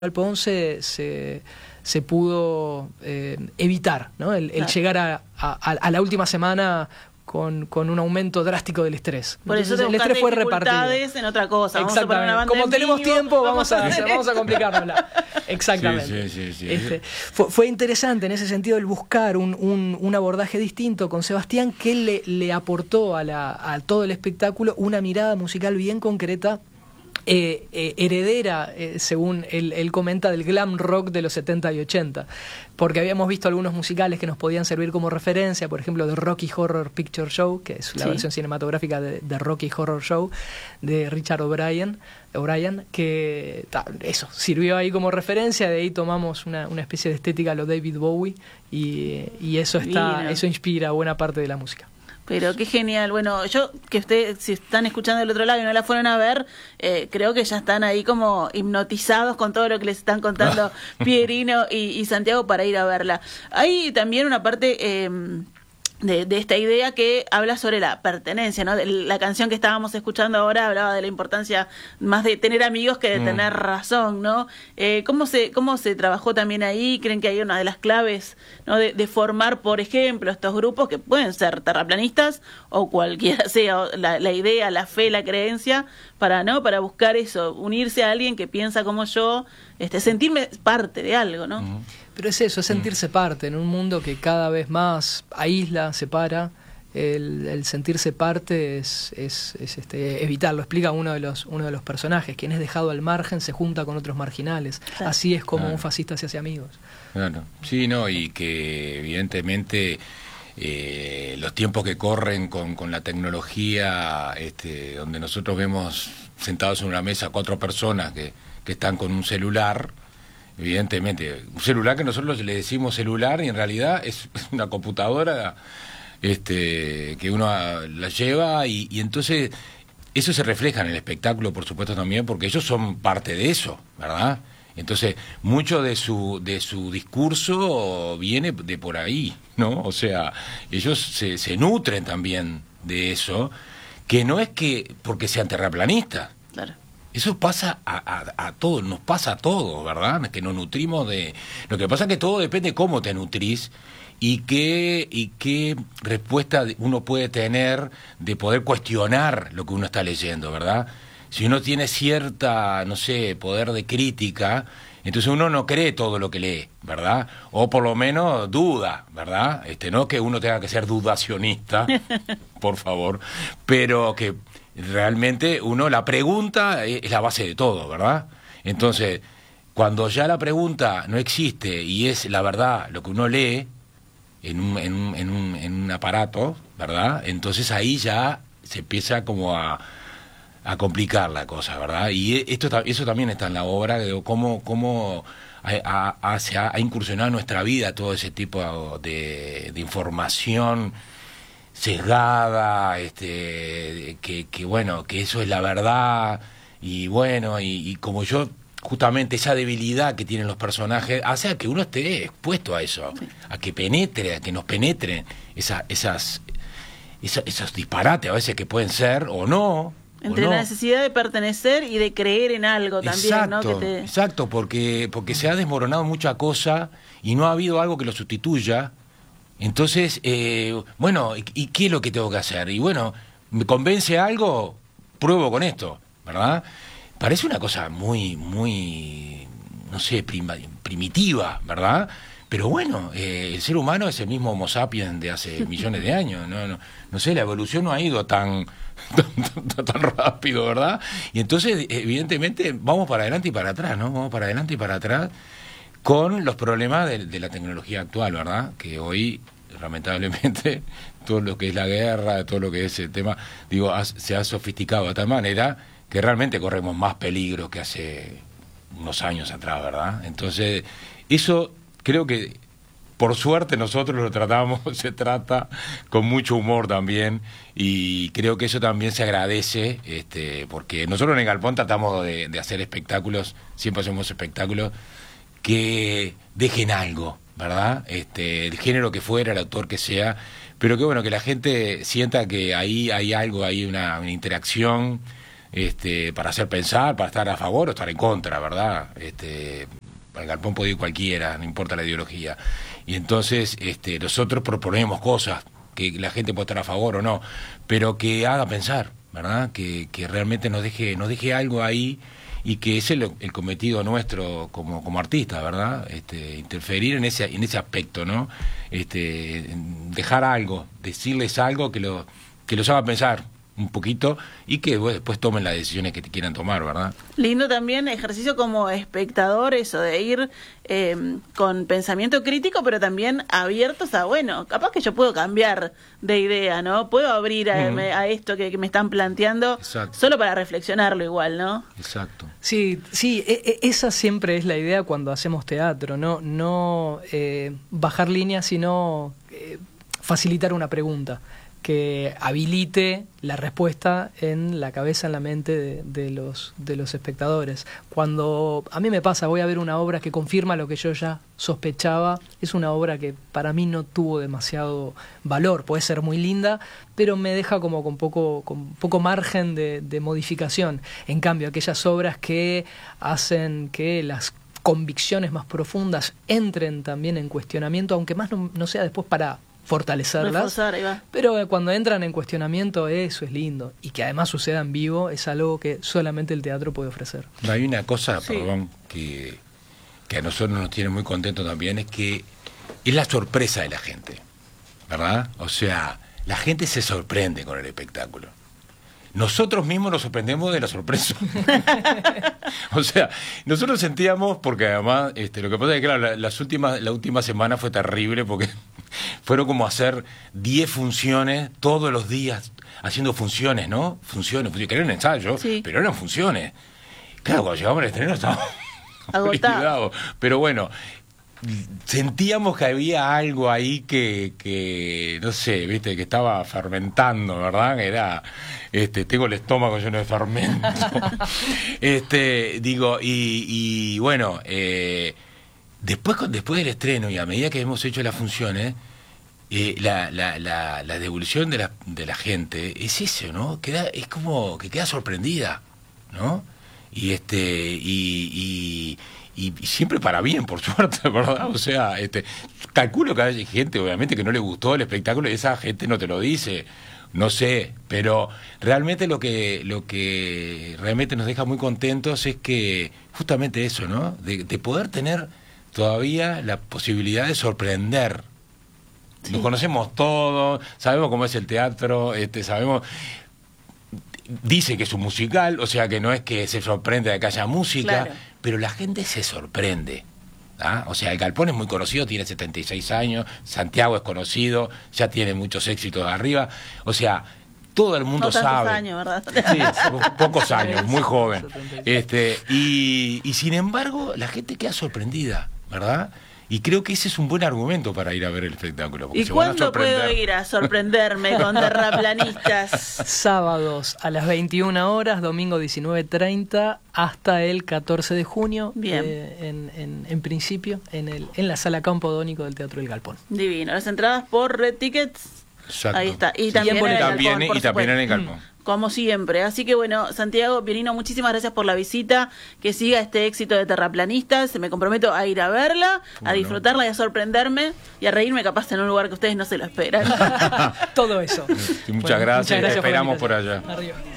Galpón se pudo evitar, ¿no? El llegar a la última semana con un aumento drástico del estrés. Por eso el estrés fue repartido en otra cosa. Exactamente. Vamos a poner una banda como tenemos vivo, tiempo, vamos a complicárnosla. Exactamente. Sí. Fue interesante en ese sentido el buscar un abordaje distinto con Sebastián que le aportó a todo el espectáculo una mirada musical bien concreta, heredera, según él comenta, del glam rock de los 70 y 80, porque habíamos visto algunos musicales que nos podían servir como referencia, por ejemplo The Rocky Horror Picture Show, que es la versión cinematográfica de Rocky Horror Show de Richard O'Brien, que eso sirvió ahí como referencia. De ahí tomamos una especie de estética a lo David Bowie y eso inspira buena parte de la música. Pero qué genial. Bueno, yo que ustedes, si están escuchando del otro lado y no la fueron a ver, creo que ya están ahí como hipnotizados con todo lo que les están contando Pierino y Santiago para ir a verla. Hay también una parte de esta idea que habla sobre la pertenencia, ¿no? La canción que estábamos escuchando ahora hablaba de la importancia más de tener amigos que de tener razón, ¿no? ¿Cómo se trabajó también ahí? ¿Creen que hay una de las claves, ¿no? de formar, por ejemplo, estos grupos que pueden ser terraplanistas o cualquiera sea la idea, la fe, la creencia, para buscar eso, unirse a alguien que piensa como yo, sentirme parte de algo, ¿no? Pero es eso, es sentirse parte en un mundo que cada vez más aísla, separa. El sentirse parte es evitar. Lo explica uno de los personajes: quien es dejado al margen se junta con otros marginales. Claro. Así es como un fascista se hace amigos. Claro. Sí, no, y que evidentemente los tiempos que corren con la tecnología, donde nosotros vemos sentados en una mesa 4 personas que están con un celular. Evidentemente, un celular que nosotros le decimos celular y en realidad es una computadora que uno la lleva y entonces eso se refleja en el espectáculo, por supuesto, también, porque ellos son parte de eso, ¿verdad? Entonces, mucho de su discurso viene de por ahí, ¿no? O sea, ellos se nutren también de eso, que no es que porque sean terraplanistas. Claro. Eso pasa a todos, nos pasa a todos, ¿verdad? Que nos nutrimos de... Lo que pasa es que todo depende de cómo te nutrís y qué respuesta uno puede tener de poder cuestionar lo que uno está leyendo, ¿verdad? Si uno tiene cierta, no sé, poder de crítica, entonces uno no cree todo lo que lee, ¿verdad? O por lo menos duda, ¿verdad? No que uno tenga que ser dudacionista, por favor, pero que... Realmente la pregunta es la base de todo, ¿verdad? Entonces, cuando ya la pregunta no existe y es la verdad lo que uno lee en un aparato, ¿verdad? Entonces ahí ya se empieza como a complicar la cosa, ¿verdad? Y eso también está en la obra, de cómo se ha incursionado en nuestra vida todo ese tipo de información sesgada, que eso es la verdad, y bueno, y como justamente esa debilidad que tienen los personajes hace a que uno esté expuesto a eso, a que nos penetren esos disparates a veces que pueden ser o no. Entre la necesidad de pertenecer y de creer en algo también, exacto, ¿no? Exacto, porque se ha desmoronado mucha cosa y no ha habido algo que lo sustituya. Entonces, ¿y qué es lo que tengo que hacer? Y bueno, ¿me convence algo? Pruebo con esto, ¿verdad? Parece una cosa muy, muy, no sé, primitiva, ¿verdad? Pero bueno, el ser humano es el mismo Homo sapiens de hace millones de años. No sé, la evolución no ha ido tan rápido, ¿verdad? Y entonces, evidentemente, vamos para adelante y para atrás, ¿no? Vamos para adelante y para atrás con los problemas de la tecnología actual, ¿verdad? Que hoy, lamentablemente, todo lo que es la guerra, todo lo que es el tema, se ha sofisticado de tal manera que realmente corremos más peligro que hace unos años atrás, ¿verdad? Entonces, eso creo que, por suerte, nosotros se trata con mucho humor también, y creo que eso también se agradece, porque nosotros en el Galpón tratamos de hacer espectáculos, siempre hacemos espectáculos que dejen algo, ¿verdad? El género que fuera, el autor que sea, pero que bueno, que la gente sienta que ahí hay algo, hay una interacción para hacer pensar, para estar a favor o estar en contra, ¿verdad? Al galpón puede ir cualquiera, no importa la ideología. Y entonces nosotros proponemos cosas que la gente puede estar a favor o no, pero que haga pensar, ¿verdad? Que realmente nos deje algo ahí, y que ese es el cometido nuestro como artistas, ¿verdad? Interferir en ese aspecto, ¿no? Dejar algo, decirles algo que los haga pensar un poquito, y que después tomen las decisiones que quieran tomar, ¿verdad? Lindo también ejercicio como espectador, eso de ir con pensamiento crítico, pero también abiertos a, bueno, capaz que yo puedo cambiar de idea, ¿no? Puedo abrir a esto que me están planteando. Exacto. Solo para reflexionarlo igual, ¿no? Exacto. Sí, esa siempre es la idea cuando hacemos teatro, no bajar líneas, sino facilitar una pregunta que habilite la respuesta en la cabeza, en la mente de los espectadores. Cuando a mí me pasa, voy a ver una obra que confirma lo que yo ya sospechaba, es una obra que para mí no tuvo demasiado valor, puede ser muy linda, pero me deja como con poco margen de modificación. En cambio, aquellas obras que hacen que las convicciones más profundas entren también en cuestionamiento, aunque más no sea después para fortalecerlas, reforzar, ahí va. Pero cuando entran en cuestionamiento, eso es lindo, y que además suceda en vivo es algo que solamente el teatro puede ofrecer. Hay una cosa, Sí. perdón, que a nosotros nos tiene muy contentos también, es que es la sorpresa de la gente, ¿verdad? O sea, la gente se sorprende con el espectáculo. Nosotros mismos nos sorprendemos de la sorpresa. O sea, nosotros sentíamos, porque además, lo que pasa es que claro, la última semana fue terrible, porque fueron como hacer 10 funciones todos los días, haciendo funciones, ¿no? Funciones, que eran ensayos, Sí. pero eran funciones. Claro, cuando llegamos al estreno estábamos Agotado. liquidados. Pero bueno, sentíamos que había algo ahí que no sé, viste, que estaba fermentando, ¿verdad? Era, tengo el estómago lleno de fermento. Y bueno, después del estreno, y a medida que hemos hecho las funciones, la devolución de la gente es eso, ¿no? Es como que queda sorprendida, ¿no? Y siempre para bien, por suerte, ¿verdad? O sea, calculo que hay gente, obviamente, que no le gustó el espectáculo, y esa gente no te lo dice, no sé, pero realmente lo que realmente nos deja muy contentos es que justamente eso, ¿no? De poder tener todavía la posibilidad de sorprender. Sí. Nos conocemos todos, sabemos cómo es el teatro, sabemos. Dice que es un musical, o sea que no es que se sorprende de que haya música, claro, pero la gente se sorprende. ¿Ah? O sea, el Galpón es muy conocido, tiene 76 años, Santiago es conocido, ya tiene muchos éxitos arriba, o sea, todo el mundo sabe. Años, ¿verdad? Sí, pocos años, muy joven. Y sin embargo, la gente queda sorprendida, ¿verdad? Y creo que ese es un buen argumento para ir a ver el espectáculo. ¿Y cuándo puedo ir a sorprenderme con Terraplanistas? Sábados a las 21 horas, domingo 19:30, hasta el 14 de junio. Bien. En principio, en la Sala Campo Dónico del Teatro del Galpón. Divino. Las entradas por Red Tickets. Exacto. Ahí está. Y sí, también en el Galpón, y también en el Galpón. Como siempre. Así que bueno, Santiago Pierino, muchísimas gracias por la visita. Que siga este éxito de Terraplanistas. Me comprometo a ir a verla, a disfrutarla y a sorprenderme y a reírme capaz en un lugar que ustedes no se lo esperan. Todo eso. Sí, muchas gracias. Te esperamos por allá. Arriba.